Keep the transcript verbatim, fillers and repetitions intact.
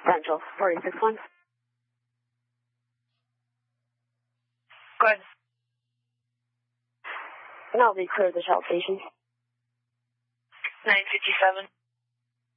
Central, four eight six one. Good. And I'll be clear of the Shell station. nine fifty-seven.